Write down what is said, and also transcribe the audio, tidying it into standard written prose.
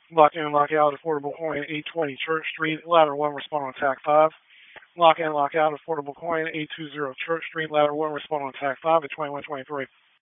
Lock in, lock out, affordable coin, 820 Church Street, ladder 1, respond on TAC 5. Lock in, lock out, affordable coin, 820 Church Street, ladder 1, respond on TAC 5 at 2123.